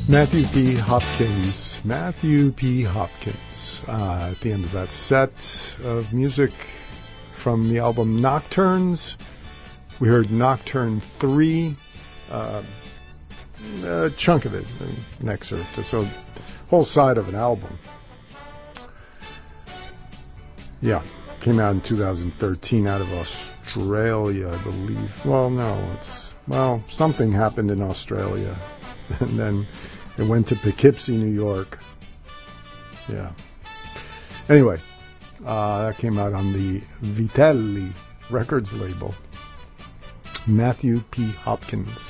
Matthew P. Hopkins. Matthew P. Hopkins. At the end of that set of music from the album Nocturnes, we heard Nocturne 3, a chunk of it, an excerpt. It's a whole side of an album. Yeah, came out in 2013 out of Australia, I believe. Well, no, something happened in Australia, and then it went to Poughkeepsie, New York. Yeah. Anyway, that came out on the Vitelli Records label. Matthew P. Hopkins.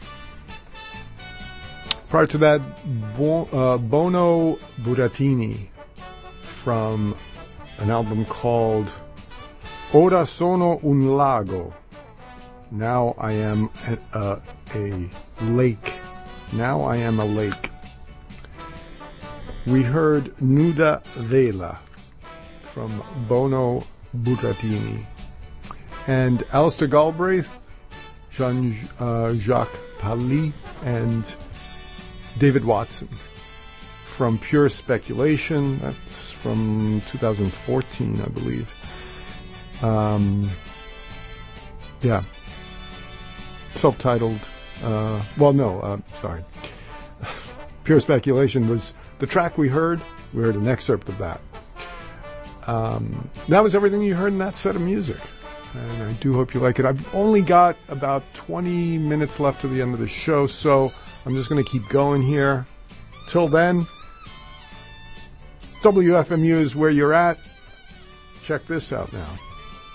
Prior to that, Bono Buratini from an album called Ora sono un lago. Now I am a lake. Now I am a lake. We heard Nuda Vela from Bono Buratini. And Alistair Galbraith, Jean-Jacques Palis, and David Watson from Pure Speculation. That's from 2014, I believe. Yeah. Self-titled. Sorry. Pure Speculation was the track we heard. We heard an excerpt of that. That was everything you heard in that set of music. And I do hope you like it. I've only got about 20 minutes left to the end of the show, so I'm just going to keep going here. Till then, WFMU is where you're at. Check this out now.